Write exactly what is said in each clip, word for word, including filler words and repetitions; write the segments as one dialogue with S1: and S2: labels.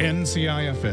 S1: N C I F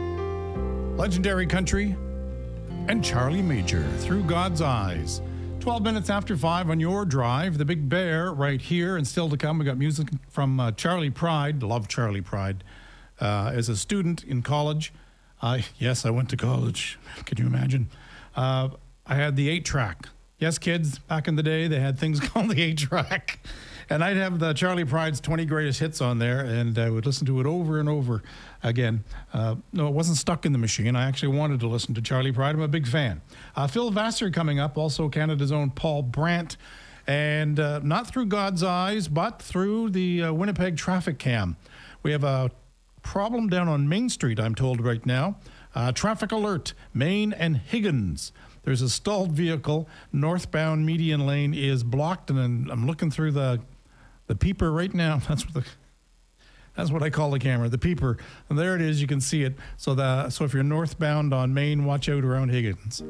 S1: M. Legendary Country and Charlie Major, Through God's Eyes. twelve minutes after five on your drive. The Big Bear right here, and still to come. We got music from uh, Charlie Pride. Love Charlie Pride. Uh, as a student in college, I yes, I went to college. Can you imagine? Uh, I had the eight track. Yes, kids, back in the day, they had things called the eight track. And I'd have the Charlie Pride's twenty greatest hits on there, and I would listen to it over and over again. Uh, no, it wasn't stuck in the machine. I actually wanted to listen to Charlie Pride. I'm a big fan. Uh, Phil Vassar coming up, also Canada's own Paul Brandt, and uh, not through God's eyes, but through the uh, Winnipeg traffic cam. We have a problem down on Main Street, I'm told right now. Uh, traffic alert, Main and Higgins. There's a stalled vehicle. Northbound median lane is blocked, and I'm looking through the the peeper right now. That's what the that's what I call the camera, the peeper. And there it is. You can see it. So the so if you're northbound on Main, watch out around Higgins.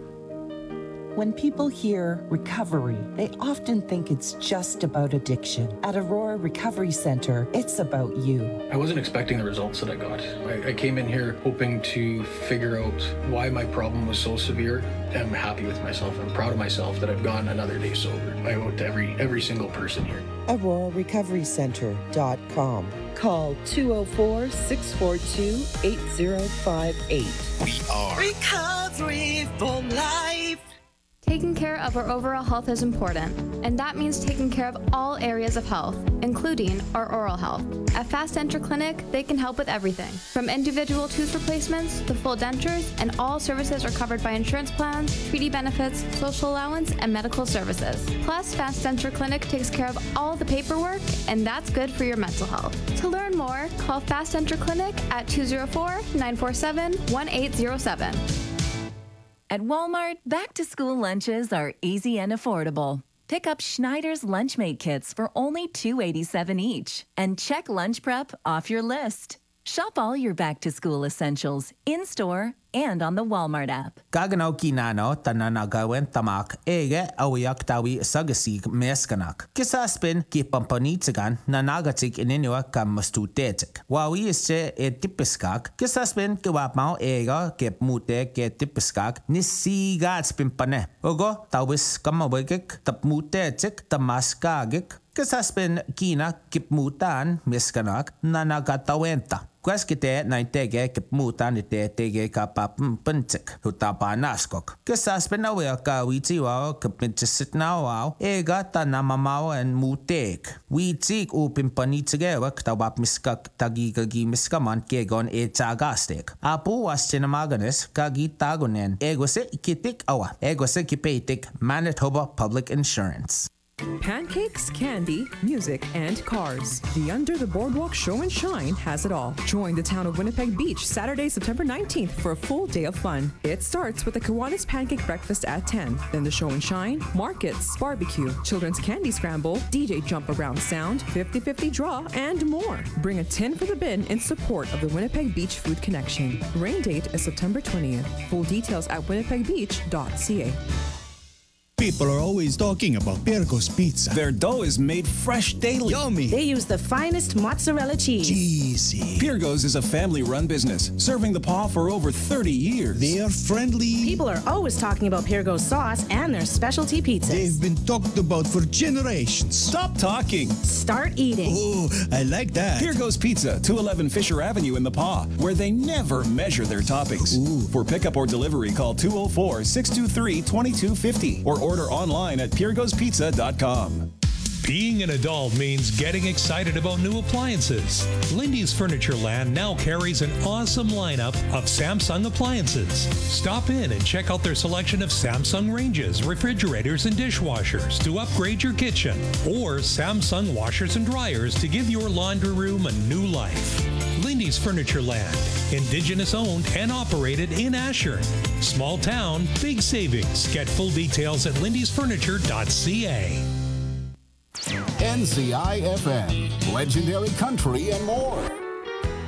S2: When people hear recovery, they often think it's just about addiction. At Aurora Recovery Center, it's about you.
S3: I wasn't expecting the results that I got. I, I came in here hoping to figure out why my problem was so severe. I'm happy with myself. I'm proud of myself that I've gone another day sober. I owe it to every, every single person here.
S2: Aurora Recovery Center dot com. Call two oh four, six four two, eight oh five eight.
S4: We are
S2: Recovery for Life.
S5: Taking care of our overall health is important, and that means taking care of all areas of health, including our oral health. At Fast Denture Clinic, they can help with everything, from individual tooth replacements to full dentures, and all services are covered by insurance plans, treaty benefits, social allowance, and medical services. Plus, Fast Denture Clinic takes care of all the paperwork, and that's good for your mental health. To learn more, call Fast Denture Clinic at two oh four, nine four seven, one eight oh seven.
S6: At Walmart, back-to-school lunches are easy and affordable. Pick up Schneider's Lunchmate kits for only two dollars and eighty-seven cents each, and check lunch prep off your list. Shop all your back-to-school essentials in-store and on the Walmart app.
S7: Gaganaw kinano tananagawin tamak ege awiyak tawi sagasig meskanak. Kisaspin kipampanitsigan nanagatik ininua kamastutetik. Wawi isse e tipiskak, kisaspin kiwapmao ega kipmute ke tipiskak nisigatspin pane. Ogo tawis kamawigik tapmutetik tamaskagik. Kisaspin kina kipmutan meskanak nanagatawenta. Kweskite naitege kipmutan ite tege kapapmpuntik hutapanaskok. Kisaspin awea ka witiwao kipintisit nawao ega tanamamao en mutek. Witik upimpanitigewa ktawap miskak tagigagi miskaman kegon e tagastek. Apu was tinamaganis kagitagonen egose ikitik awa egose kipeitik Manitoba Public Insurance.
S8: Pancakes, candy, music, and cars. The Under the Boardwalk Show and Shine has it all. Join the town of Winnipeg Beach Saturday, September nineteenth for a full day of fun. It starts with the Kiwanis Pancake Breakfast at ten. Then the Show and Shine, markets, barbecue, children's candy scramble, D J jump around sound, fifty-fifty draw, and more. Bring a tin for the bin in support of the Winnipeg Beach Food Connection. Rain date is September twentieth. Full details at winnipeg beach dot c a.
S4: People are always talking about Piergo's Pizza.
S9: Their dough is made fresh daily.
S4: Yummy.
S10: They use the finest mozzarella cheese.
S4: Cheesy.
S9: Piergo's is a family-run business, serving the paw for over thirty years.
S4: They are friendly.
S10: People are always talking about Piergo's sauce and their specialty pizzas.
S4: They've been talked about for generations.
S9: Stop talking.
S10: Start eating.
S4: Oh, I like that.
S9: Piergo's Pizza, two eleven Fisher Avenue in the Paw, where they never measure their toppings.
S4: Ooh.
S9: For pickup or delivery, call two oh four, six two three, two two five oh or order online at piergos pizza dot com.
S11: Being an adult means getting excited about new appliances. Lindy's Furniture Land now carries an awesome lineup of Samsung appliances. Stop in and check out their selection of Samsung ranges, refrigerators, and dishwashers to upgrade your kitchen, or Samsung washers and dryers to give your laundry room a new life. Lindy's Furniture Land, Indigenous owned and operated in Ashern. Small town, big savings. Get full details at lindys furniture dot c a.
S12: N C I F M, Legendary Country and more.